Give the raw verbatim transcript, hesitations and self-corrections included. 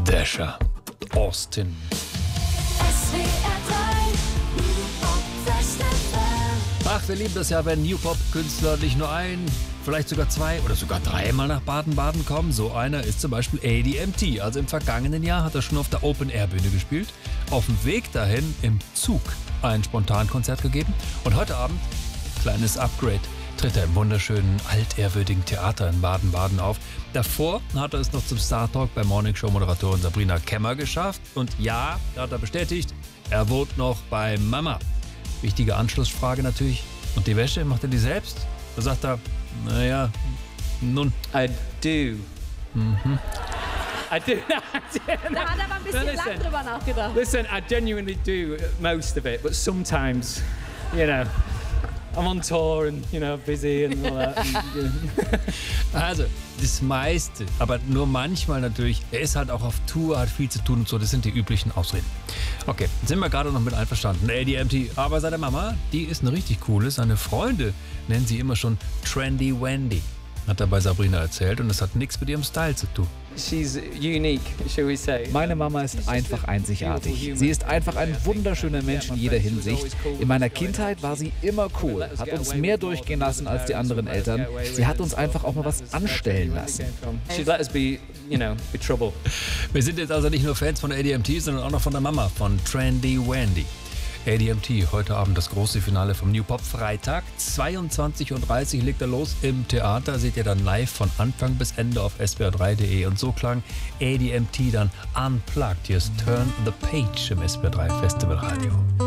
Dasher, Austin. S W R drei New-Pop Festival. Ach, wir lieben das ja, wenn New-Pop-Künstler nicht nur ein, vielleicht sogar zwei oder sogar dreimal nach Baden-Baden kommen. So einer ist zum Beispiel A D M T. Also im vergangenen Jahr hat er schon auf der Open-Air-Bühne gespielt. Auf dem Weg dahin im Zug ein Spontankonzert gegeben. Und heute Abend, kleines Upgrade, tritt er im wunderschönen, altehrwürdigen Theater in Baden-Baden auf. Davor hat er es noch zum Star Talk bei Morningshow-Moderatorin Sabrina Kemmer geschafft. Und ja, da hat er bestätigt, er wohnt noch bei Mama. Wichtige Anschlussfrage natürlich. Und die Wäsche, macht er die selbst? Da sagt er, naja, nun. I do. Mhm. I do. Da hat er aber ein bisschen No, lang listen. drüber nachgedacht. Listen, I genuinely do most of it, but sometimes, you know, I'm on tour and, you know, busy and all that. And, you know. Also, das meiste, aber nur manchmal natürlich. Er ist halt auch auf Tour, hat viel zu tun und so. Das sind die üblichen Ausreden. Okay, sind wir gerade noch mit einverstanden. A D M T, aber seine Mama, die ist eine richtig coole. Seine Freunde nennen sie immer schon Trendy Wendy. Hat er bei Sabrina erzählt und das hat nichts mit ihrem Style zu tun. She's unique, shall we say. Meine Mama ist einfach einzigartig. Sie ist einfach ein wunderschöner Mensch in jeder Hinsicht. In meiner Kindheit war sie immer cool, hat uns mehr durchgehen lassen als die anderen Eltern. Sie hat uns einfach auch mal was anstellen lassen. She'd let us be, you know, be trouble. Wir sind jetzt also nicht nur Fans von A D M T, sondern auch noch von der Mama, von Trendy Wendy. A D M T, heute Abend das große Finale vom New Pop Freitag. zweiundzwanzig Uhr dreißig legt er los im Theater. Seht ihr dann live von Anfang bis Ende auf S W R drei punkt de. Und so klang A D M T dann unplugged. Hier ist Turn the Page im S W R drei Festivalradio.